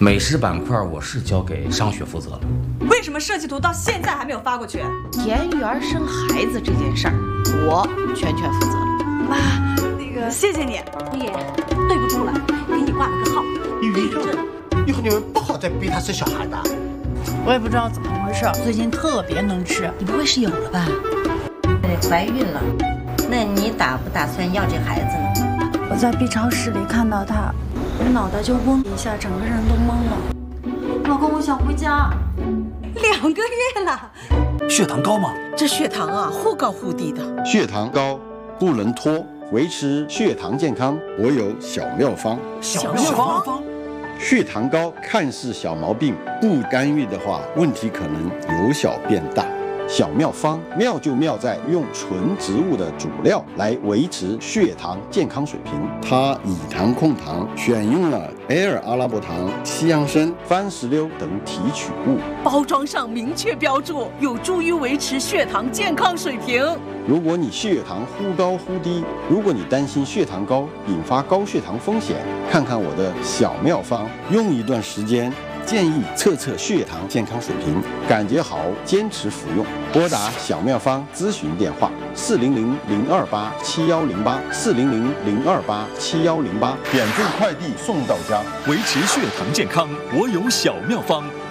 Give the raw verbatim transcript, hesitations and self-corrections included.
美食板块我是交给商学负责了。 为什么设计图到现在还没有发过去？ 田园生孩子这件事儿，我全权负责了。 妈，那个谢谢你。 爷，对不住了，给你挂了个号。 玉玉，以后你们不好再逼他生小孩的。 我也不知道怎么回事，最近特别能吃。 你不会是有了吧？ 你怀孕了，那你打不打算要这孩子呢？ 我在 B 超室里看到他，我脑袋就嗡一下，整个人都懵了。老公，我想回家。 两个月了， 血糖高吗？ 这血糖啊，忽高忽低的。 血糖高不能拖，维持血糖健康，我有小妙方。 小妙方。 血糖高看似小毛病，不干预的话，问题可能由小变大。小妙方妙就妙在用纯植物的主料来维持血糖健康水平。它以糖控糖，选用了 L 阿拉伯糖、西洋参、番石榴等提取物， 包装上明确标注，有助于维持血糖健康水平。 如果你血糖忽高忽低，如果你担心血糖高引发高血糖风险，看看我的小妙方，用一段时间。建议测测血糖健康水平，感觉好坚持服用。拨打小妙方咨询电话：四零零零二八七幺零八，四零零零二八七幺零八，点缀快递送到家， 维持血糖健康，我有小妙方。